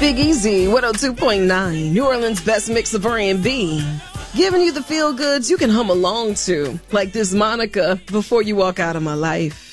Big Easy, 102.9, New Orleans' best mix of R&B. Giving you the feel-goods you can hum along to, like this Monica, Before You Walk Out of My Life.